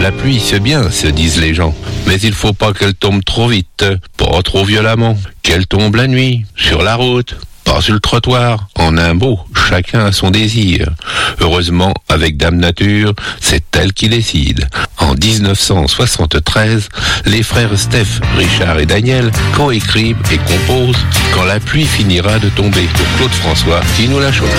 La pluie, c'est bien, se disent les gens, mais il faut pas qu'elle tombe trop vite, pas trop violemment, qu'elle tombe la nuit, sur la route, pas sur le trottoir. En un mot, chacun a son désir. Heureusement, avec Dame Nature, c'est elle qui décide. En 1973, les frères Steph, Richard et Daniel coécrivent et composent « Quand la pluie finira de tomber » de Claude François qui nous la chante.